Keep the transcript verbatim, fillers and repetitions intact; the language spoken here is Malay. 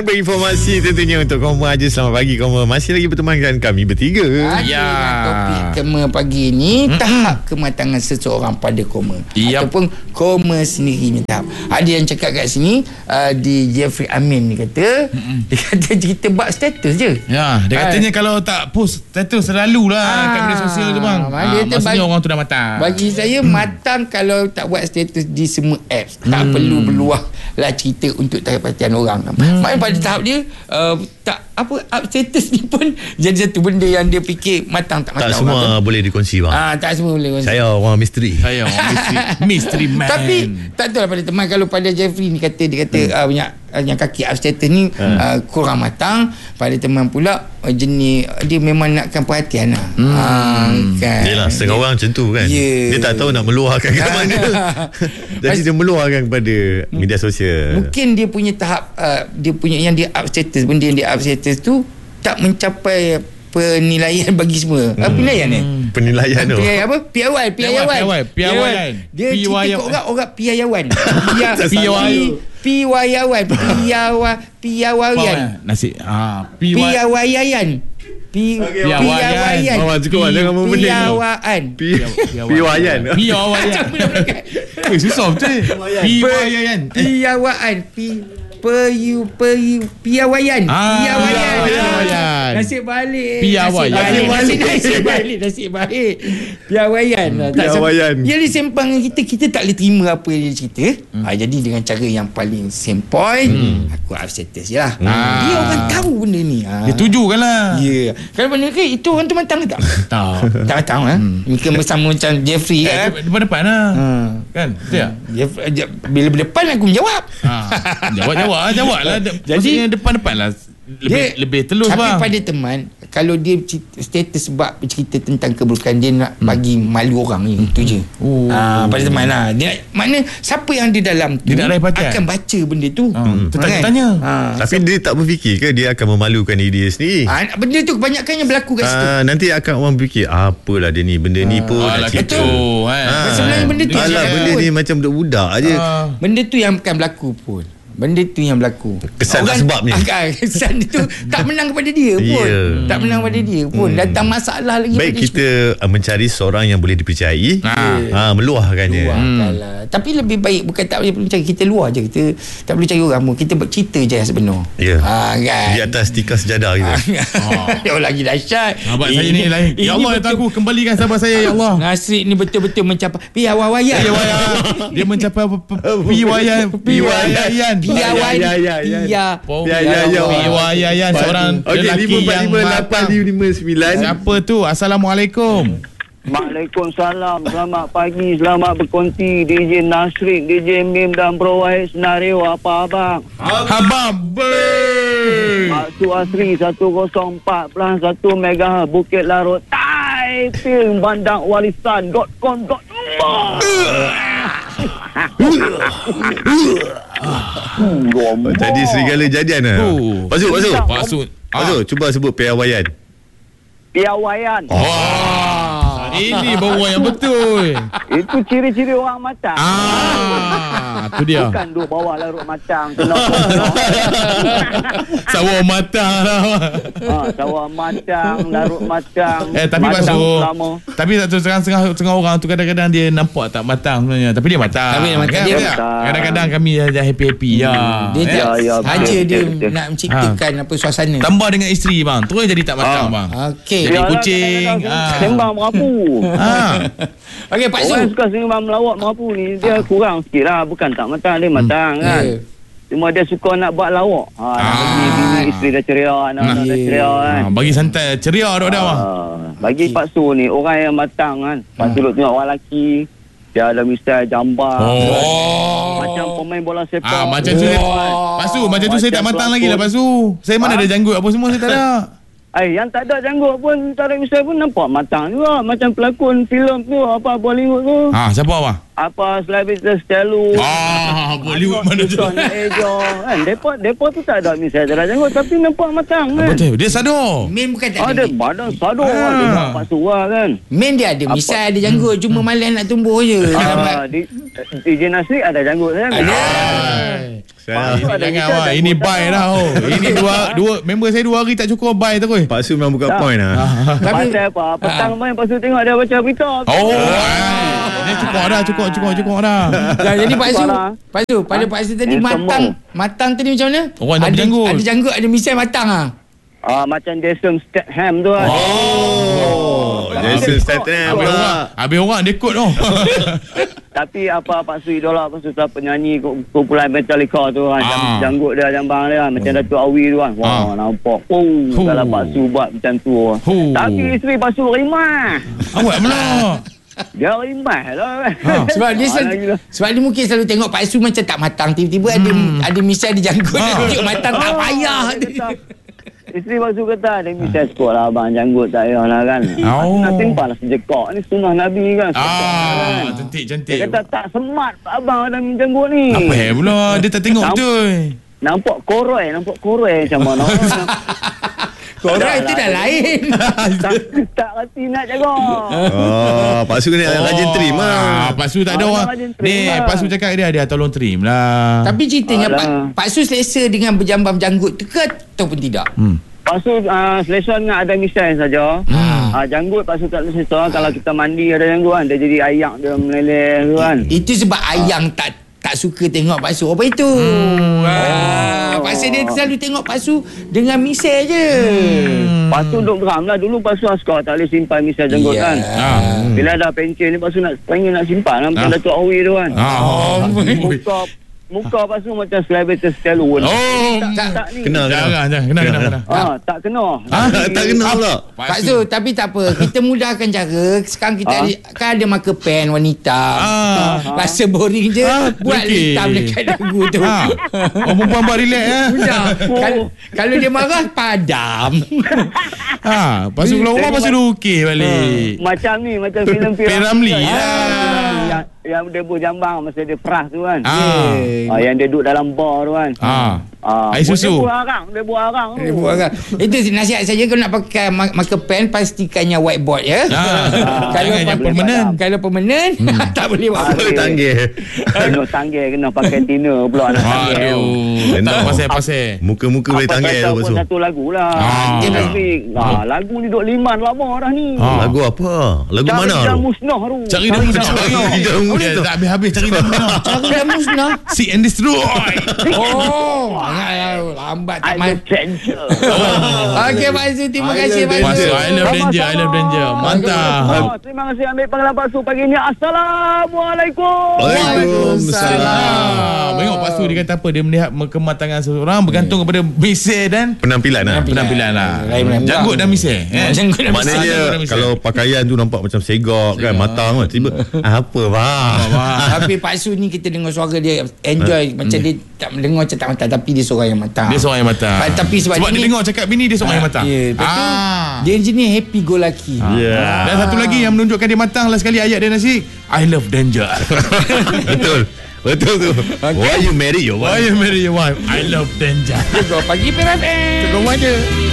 Berinformasi tentunya untuk Koma aja. Selamat pagi Koma. Masih lagi bertemankan kami bertiga. Ya. Topik Koma pagi ni mm-hmm. tahap kematangan seseorang pada koma yep. ataupun koma sendiri ni tahap. Ada yang cakap kat sini uh, di Jeffrey Amin ni kata mm-hmm. dia kata kita buat status je. Ya, dia katanya ha. kalau tak post status selalulah ha. kat media sosial tu bang. Ha, maksudnya bagi, orang tu dah matang. Bagi saya hmm. matang kalau tak buat status di semua apps. Hmm. Tak perlu berluah lah cerita untuk tarik perhatian orang. Hmm. Maksudnya pada tahap dia uh, tak apa up status ni pun jadi satu benda yang dia fikir matang tak matang. Tak semua orang boleh dikongsi bang. Ah, tak semua boleh kongsi. Saya orang misteri. Saya orang misteri. Mystery man. Tapi tak tahu lah pada teman, kalau pada Jeffrey ni kata dia kata hmm. uh, banyak uh, yang kaki up status ni hmm. uh, kurang matang. Pada teman pula uh, jenis uh, dia memang nakkan perhatian lah. Hmm. Uh, kan. Yelah, setengah dia, orang macam tu kan. Yeah. Dia tak tahu nak meluahkan ke mana. Jadi dia meluahkan kepada media sosial. Mungkin dia punya tahap uh, dia punya yang dia up status, benda yang dia up status tu tak mencapai penilaian bagi semua. Hmm. Penilaian ni? Penilaian tu. Penilaian apa? Piawan, piawan. Piawan. Dia cerita kat orang orang piawan. Piawan. Piawan. Piawan. Piawayan. Nasi. Ah, piawayan. Piawayan. Mama cukup jangan membeli. Piawaan. Piawayan. Piawayan. Eh, susah betul. Piawayan. Piawaan. Pi Peyu, peyu, piawayan. Ah, piawayan. Piawayan. Nasib balik. Piawayan. Nasib balik. Nasib balik. Nasib balik. Piawayan. Hmm, piawayan. Dia dia sempang kita, kita tak boleh terima apa dia cerita. Hmm. Ha, jadi dengan cara yang paling sempoi, hmm. aku up status je lah. Hmm. Dia orang tahu benda ni. Ha. Dia tuju kan lah. Ya. Yeah. Kalau benda ke, itu orang tu matang ke tak? Tak. Tak matang lah. Hmm. Mungkin bersama macam Jeffrey kan. Eh, depan-depan lah. Hmm. Kan? Betul tak? Jeff, bila berdepan aku menjawab. Ha. Jawab-jawab. Jawab lah. Maksudnya depan-depan lah. Lebih, dia, lebih telus tapi bang. Tapi pada teman, kalau dia status sebab cerita tentang keburukan, dia nak bagi malu orang ni. Itu je. Oh. Ha, pada teman lah. Dia, makna siapa yang di dalam tu dia akan baca benda tu. Hmm. Tertanya-tanya. Ha. Tapi so, dia tak berfikir ke dia akan memalukan diri dia sendiri? Ha, benda tu kebanyakan yang berlaku kat situ. Ha, nanti akan orang fikir, apalah dia ni, benda ha. ni pun nak cerita. Betul. Ha. Sebenarnya benda tu Alah, benda ni macam budak-budak aje. Ha. Benda tu yang akan berlaku pun. Benda tu yang berlaku. Kesan tak sebabnya. Kesan itu tak menang kepada dia pun. Yeah. Tak menang kepada dia pun. Hmm. Datang masalah lagi. Baik kita semua. mencari seorang yang boleh dipercayai. Ha. Ha, meluahkannya. Luahkanlah. Hmm. Tapi lebih baik bukan tak boleh cari. Kita luar je. Kita tak boleh cari orang pun. Kita bercerita je yang sebenar. Ya. Yeah. Ha, kan? Di atas tikar sejadah kita. Ha. Oh, lagi dahsyat. Abang saya ni lain. Ya Allah, ya aku kembalikan sahabat saya, ya Allah. Nasib ni betul-betul mencapai piawayan. Dia mencapai piawayan. Piawayan. Piawan ya ya ya ya Piawayan seorang lelaki yang lapan lima sembilan. Siapa tu? Assalamualaikum. Waalaikumsalam. Selamat pagi, selamat berkongsi D J Nasrik, D J Mim dan Bro Wahid Senario. Apa abang? Abang ber Waktu Asri seratus empat belas satu megahertz Bukit Larut Taiping Bandang Warisan .com .my. Tadi serigala jadian lah. Oh. Pasuk, pasuk. Pasuk. Pasuk, cuba sebut piawayan. Piawayan. Oh. Ini bawa yang betul. Itu ciri-ciri orang matang. Ah, tu dia. Bukan duk bawa larut matang. Kena sawah matang lah. Ha, sawah matang, larut matang. Eh, tapi pasuk. Tapi tak tu setengah setengah orang tu kadang-kadang dia nampak tak matang sebenarnya. Tapi dia matang. Tapi dia matang. Dia matang. Kadang-kadang kami dah happy-happy ya. Dia ya, ya, saja dia nak menciptakan apa suasana. Tambah dengan isteri bang. Terus jadi tak matang bang. Okey. Jadi kucing. Sembang merapu. Ha. Okey, Pak Su. Orang suka sembang melawak merapu ni dia kurang sikit lah. Bukan tak matang, dia matang hmm. kan. Yeah. Cuma dia suka nak buat lawak. Ha, nak ah. bagi bini isteri dah ceria, anak nah. dah ceria kan. Ha, bagi santai ceria dah dah. Ha, bagi okay. Pak Su ni orang yang matang kan. Pak Su duduk tengok orang lelaki. Dia ada misal jambar. Oh. Macam pemain bola sepak. Ah, macam tu. Pak Su, macam tu saya tak matang lagi lah Pak Su. Saya mana ada janggut apa semua saya tak ada. Eh, yang tak ada janggut pun, tak ada misal pun nampak matang juga. Macam pelakon filem tu, apa Bollywood tu. Ah, siapa apa? Apa Sylvester Stallone. Ah, Bollywood mana tu? Ejo. Kan, depa depa tu tak ada misal tak ada janggut tapi nampak matang kan. Betul. Dia sado. Main bukan tak ada. Ada badan sado ah. Dia nampak suara kan. Main dia ada misal ada janggut, hmm. cuma malas nak tumbuh je. Ah, di D J Nasrik ada janggut kan. Ada. Saya Ini jangan awak. Ini buy dah. Oh. Ini dua dua member saya dua hari tak cukup buy tu koi. Pak Su memang buka point lah. Tapi pasal apa? Petang main Pak Su tengok dia baca berita. Oh. Ini cukup dah, cukup cukup cukup dah. Dah, jadi Pak Su, Pak Su, pada Pak Su tadi matang, matang tadi macam mana? Orang nak ada berjanggut. ada janggut, ada misai matang ah. Ah, macam Jason Statham tu kan. Oh, Jason Statham. Habis orang, habis orang dia kod tu. Tapi apa Pak Su idola Pak Su penyanyi kumpulan Metallica tu kan. Ah. Janggut dia jambang dia kan. Macam Datuk Awi tu kan. Wah, Ah. nampak. Oh, Huh. kalau Pak Su buat macam tu. Huh. Tapi isteri Pak Su rimah. Awak pula. Dia rimah lah. Ha. Sebab dia Ah, sel, lagi lah. sebab dia mungkin selalu tengok Pak Su macam tak matang, tiba-tiba ada ada misai ada janggut, Ah. dia tunjuk matang tak Oh, payah. dia kata, isteri Pak Su kata dia misal skor lah abang janggut tak payah lah kan. Oh. Nak simpan lah sejekak ni sunnah Nabi kan. Ah, Kan? cantik Dia cantik. kata tak semat abang ada janggut ni. Apa eh pula dia tak tengok Namp- betul. Nampak koroi, nampak koroi macam mana. Korang Tak itu lah. dah lain. tak, tak reti nak jaga. Oh, Pak Su ni rajin trim Ah, lah. Pak Su tak ada Ah, orang. rajin trim Ni lah. Pak Su cakap dia ada tolong trim lah. Tapi ceritanya Pak, Alah. Pak Su selesa dengan berjambam janggut tu ke ataupun tidak? Hmm. Lepas tu uh, selesa dengan ada misai saja. Hmm. Uh, janggut lepas tu tak selesa. Kalau kita mandi ada janggut kan. Dia jadi ayak dia meleleh tu kan. Itu sebab ayang tak tak suka tengok Pak Su. Apa itu? Hmm. Ah, pasal dia selalu tengok Pak Su dengan misai je. Hmm. Lepas tu duk geram lah. Dulu Pak Su askar tak boleh simpan misai janggut Ya. kan. Ah. Bila dah pencen ni Pak Su nak pengen nak simpan lah. Macam Ah. Datuk Awi tu kan. Ah. Oh. Muka muka Pak Su macam Sylvester Stallone. Oh. Tak, tak ni. Kenal kenal. Jangan jangan kena kena kena. Ah, tak kena. Ah, Tak kenal pula. Pak Su, tapi tak apa. Kita mudahkan cara. Sekarang kita Ah. ada, kan ada marker pen wanita. Ah. Rasa boring je. Ah, buat okey. hitam dekat dagu tu. Ha. Oh, perempuan buat relax eh. Mudah. Kalau, kalau dia marah, padam. Ha, lepas tu keluar rumah lepas tu dia okey balik. Macam ni, macam filem P. Ramlee kan. lah. Yang, yang dia berjambang masa dia perah tu kan. Ah. Ah, yang dia duduk dalam bar tu kan. Ah. Ah, Air susu. Dia buat arang, dia buat arang. tu. Dia buat kan. Itu nasihat saja, kalau nak pakai ma- marker pen, pastikannya whiteboard ya. Ah. Kalau Jangan yang pakai- permanent. Kalau permanent, tak boleh buat. Ah, Boleh tanggih. Kena tanggih, kena pakai thinner pula nak tanggih. Aduh. Tak pasal-pasal. Muka-muka boleh Apa tanggih kata lah Pak pun Su. satu lagu lah. Ah. Dia Rafiq. Ah, lagu ni duk liman lama dah ni. Ah. Lagu apa? Lagu Cari mana dah tu? musnah tu. Cari dah musnah. Cari dah Dia musnah. tak habis-habis cari dah musnah. Cara dah musnah. Seek and destroy. Oh, lambat tak I main. love danger. Okey Pak Su, terima I kasih love Pak Pak Su. Su, I love danger, I love danger. Mantap. Oh, terima kasih ambil panggilan Pak Su pagi ni. Assalamualaikum. Waalaikumsalam. Ah, Tengok Pak Su dia kata apa, dia melihat kematangan seseorang bergantung kepada misai dan Penampilan lah. penampilan lah. Lain-lain. Janggut dan misai. Eh? Janggut dan misai. Janggut dan Maknanya misai. kalau pakaian tu nampak macam segak kan, matang kan. Tiba apa bang? Tapi Pak Su ni kita dengar suara dia enjoy, macam dia tak dengar macam tak matang, tapi dia seorang yang matang. Dia seorang yang matang. Ba- tapi sebab sebab dia dia ni- dengar cakap bini dia seorang yang matang. Ya, lepas tu Ah. dia jenis happy go lucky. Ya. Dan satu lagi yang menunjukkan dia matang, last sekali ayat dia nasi, I love danger. Betul. Betul tu. Why you marry your Why wife? you marry your wife? I love danger. Gegar pagi P R F M. Kau mana?